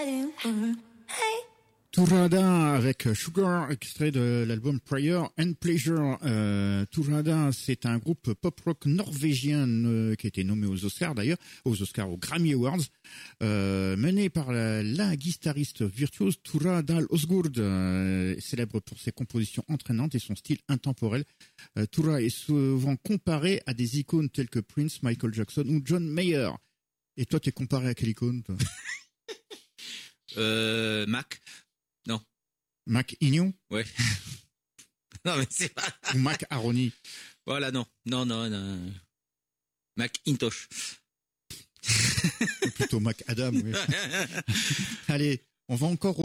Tourada avec Sugar, extrait de l'album Prayer and Pleasure. Tourada, c'est un groupe pop-rock norvégien qui a été nommé aux Oscars d'ailleurs, aux Grammy Awards, mené par la guitariste virtuose Tura Dal Osgurd, célèbre pour ses compositions entraînantes et son style intemporel. Tura est souvent comparé à des icônes telles que Prince, Michael Jackson ou John Mayer. Et toi, t'es comparé à quelle icône, toi? Mac. Non. Mac Ignon? Ouais. Non, mais c'est pas... Ou Mac Aroni? Voilà, non. Mac Intosh. Plutôt Mac Adam, oui. Allez, on va encore